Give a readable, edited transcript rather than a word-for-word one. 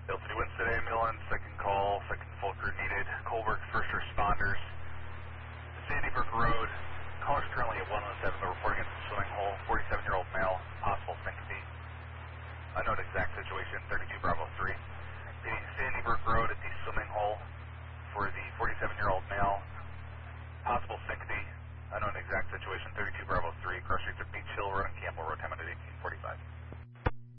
Bill City Winston ambulance, second call, second full crew needed. Colbert first responders. Sandy Brook Road. Caller's currently at 117, but reporting at the swimming hole. 47-year-old male, possible syncope. Unknown exact situation, 32 Bravo 3. Leading Sandy Brook Road at the swimming hole for the 47-year-old male, possible syncope. Unknown exact situation, 32 Bravo 3. Cross streets of Beach Hill Road and Campbell Road, time at 1845.